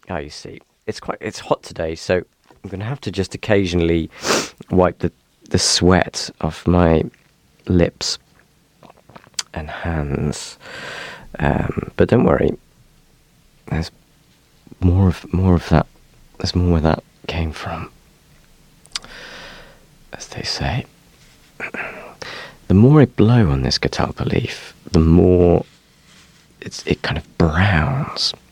Oh, you see, it's hot today, so I'm going to have to just occasionally wipe the sweat off my lips and hands. But don't worry, there's more of that. There's more where that came from, as they say. The more I blow on this catalpa leaf, the more it kind of browns.